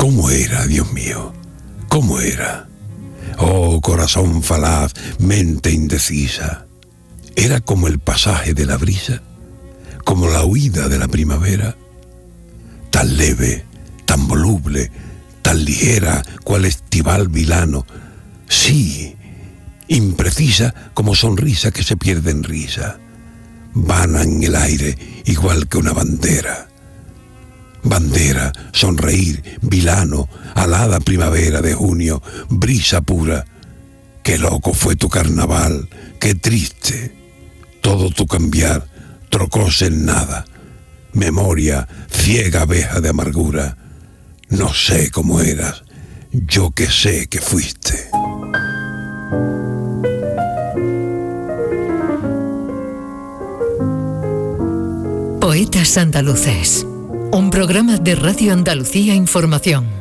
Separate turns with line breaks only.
¿Cómo era, Dios mío? ¿Cómo era? Oh, corazón falaz, mente indecisa. Era como el pasaje de la brisa, como la huida de la primavera, tan leve, tan voluble, tan ligera, cual estival vilano. Sí, imprecisa como sonrisa que se pierde en risa, vana en el aire, igual que una bandera. Bandera, sonreír, vilano, alada primavera de junio, brisa pura. Qué loco fue tu carnaval, qué triste. Todo tu cambiar trocóse en nada. Memoria, ciega abeja de amargura. No sé cómo eras, yo que sé que fuiste.
Poetas andaluces. Un programa de Radio Andalucía Información.